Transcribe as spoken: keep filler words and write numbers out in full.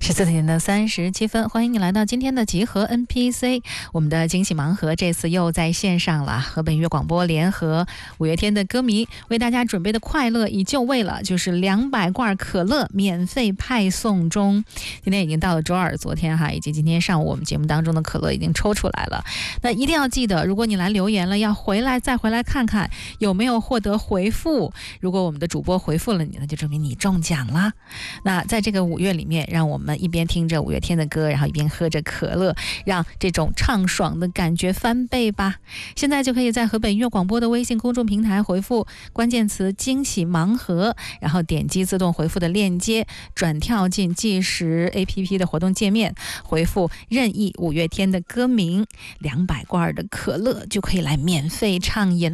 十四点的三十七分，欢迎你来到今天的集合 N P C。我们的惊喜盲盒这次又在线上了，河北音乐广播联合五月天的歌迷为大家准备的快乐已就位了，就是两百罐可乐免费派送中。今天已经到了周二，昨天哈以及今天上午我们节目当中的可乐已经抽出来了。那一定要记得，如果你来留言了，要回来再回来看看有没有获得回复。如果我们的主播回复了你，那就证明你中奖了。那在这个五月里面，让我们一边听着五月天的歌，然后一边喝着可乐，让这种畅爽的感觉翻倍吧。现在就可以在河北音乐广播的微信公众平台回复关键词惊喜盲盒，然后点击自动回复的链接，转跳进计时 A P P 的活动界面，回复任意五月天的歌名，两百罐的可乐就可以来免费畅饮。